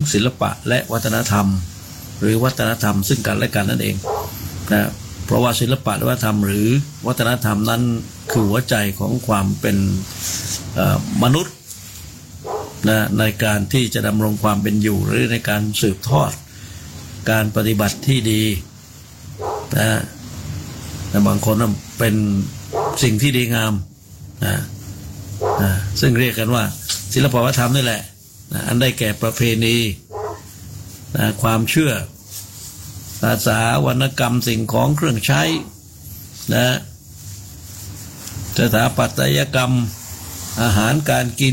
ศิลปะและวัฒนธรรมหรือวัฒนธรรมซึ่งกันและกันนั่นเองนะเพราะว่าศิลปะและวัฒนธรรมหรือวัฒนธรรมนั้นคือหัวใจของความเป็นมนุษย์นะในการที่จะดำรงความเป็นอยู่หรือในการสืบทอดการปฏิบัติที่ดีนะแต่บางคนเป็นสิ่งที่ดีงามนะซึ่งเรียกกันว่าศิลปวัฒนธรรมนี่แหละนะอันได้แก่ประเพณีนะความเชื่อภาษาวรรณกรรมสิ่งของเครื่องใช้นะสถาปัตยกรรมอาหารการกิน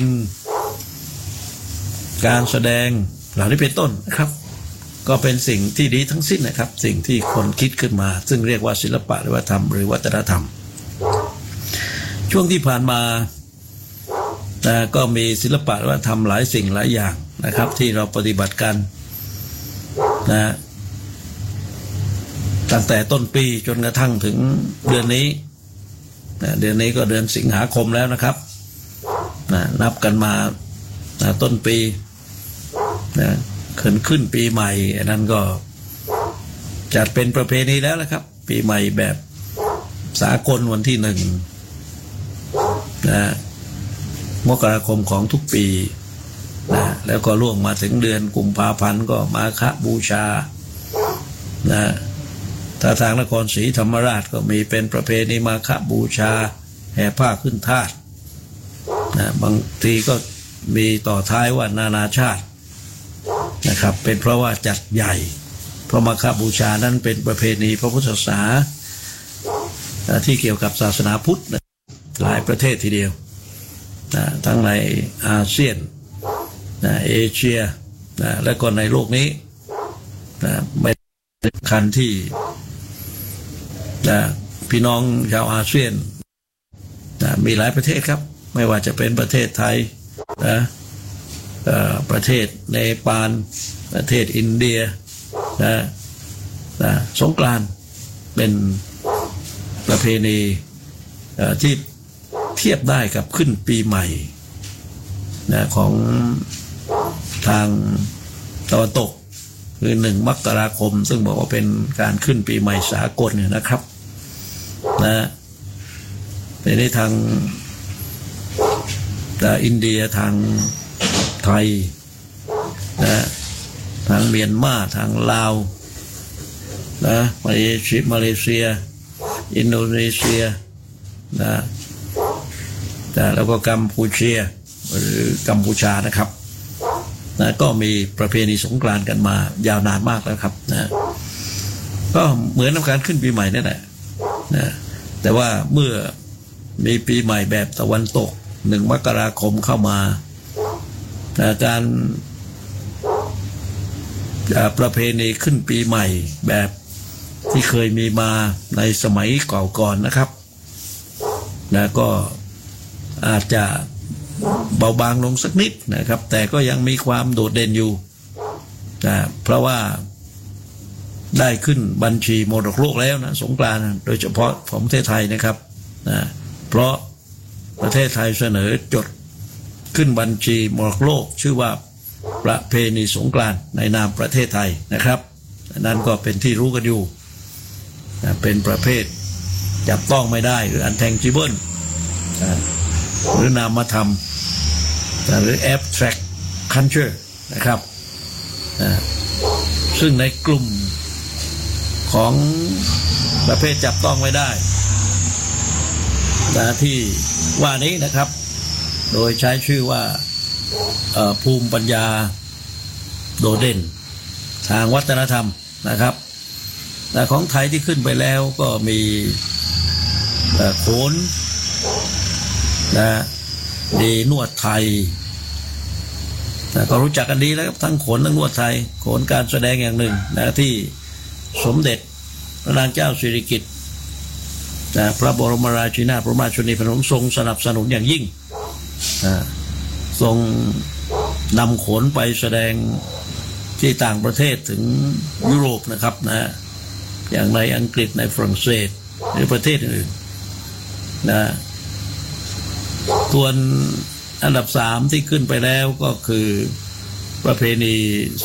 การแสดงเหล่านี้เป็นต้นนะครับก็เป็นสิ่งที่ดีทั้งสิ้นนะครับสิ่งที่คนคิดขึ้นมาซึ่งเรียกว่าศิลปะหรือวัฒนธรรมหรือวัฒนธรรมช่วงที่ผ่านมาก็มีศิลปะวัฒนธรรมหลายสิ่งหลายอย่างนะครับที่เราปฏิบัติกันนะตั้งแต่ต้นปีจนกระทั่งถึงเดือนนี้เดือนนี้ก็เดือนสิงหาคมแล้วนะครับนับกันมาต้นปีขึ้นปีใหม่อันนั้นก็จัดเป็นประเพณีแล้วนะครับปีใหม่แบบสากลวันที่1มกราคมของทุกปีแล้วก็ล่วงมาถึงเดือนกุมภาพันธ์ก็มาฆบูชาถ้าทางนครศรีธรรมราชก็มีเป็นประเพณีมาฆบูชาแห่ผ้าขึ้นธาตุบางทีก็มีต่อท้ายว่านานาชาตินะครับเป็นเพราะว่าจัดใหญ่เพราะมาฆบูชานั้นเป็นประเพณีพระพุทธศาสนาที่เกี่ยวกับศาสนาพุทธหลายประเทศทีเดียวทั้งในอาเซียนเอเชียและก็ในโลกนี้ไม่สำคัญที่พี่น้องชาวอาเซียนมีหลายประเทศครับไม่ว่าจะเป็นประเทศไทยประเทศเนปาลประเทศอินเดียสงกรานต์เป็นประเพณีที่เทียบได้กับขึ้นปีใหม่ของทางตะวันตกคือ1 มกราคมซึ่งบอกว่าเป็นการขึ้นปีใหม่สากลเนี่ยนะครับในทางอินเดียทางไทยทางเมียนมาทางลาวมาเลเซียอินโดนีเซียแล้วก็กัมพูชาหรือกัมพูชานะครับก็มีประเพณีสงกรานต์กันมายาวนานมากแล้วครับก็เหมือนกับการขึ้นปีใหม่นั่นแหละแต่ว่าเมื่อมีปีใหม่แบบตะวันตก1 มกราคมเข้ามาการประเพณีขึ้นปีใหม่แบบที่เคยมีมาในสมัยเก่าก่อนนะครับก็อาจจะเบาบางลงสักนิดนะครับแต่ก็ยังมีความโดดเด่นอยู่เพราะว่าได้ขึ้นบัญชีมรดกโลกแล้วนะสงกรานต์โดยเฉพาะของประเทศไทยนะครับเพราะประเทศไทยเสนอจดขึ้นบัญชีมรดกโลกชื่อว่าประเพณีสงกรานต์ในนามประเทศไทยนะครับนั่นก็เป็นที่รู้กันอยู่เป็นประเภทจับต้องไม่ได้หรือ intangible หรือนามธรรมหรือ abstract culture นะครับซึ่งในกลุ่มของประเภทจับต้องไม่ได้ที่ว่านี้นะครับโดยใช้ชื่อว่าภูมิปัญญาโดดเด่นทางวัฒนธรรมนะครับแต่ของไทยที่ขึ้นไปแล้วก็มีโขนดีนวดไทยก็รู้จักกันดีแล้วครับทั้งโขนทั้งนวดไทยโขนการแสดงอย่างหนึ่งที่สมเด็จพระนางเจ้าสิริกิติ์พระบรมราชินีพระบรมราชินีพระองค์ทรงสนับสนุนอย่างยิ่งทรงนำโขนไปแสดงที่ต่างประเทศถึงยุโรปนะครับอย่างในอังกฤษในฝรั่งเศสหรือประเทศอื่นส่วนอันดับ3ที่ขึ้นไปแล้วก็คือประเพณี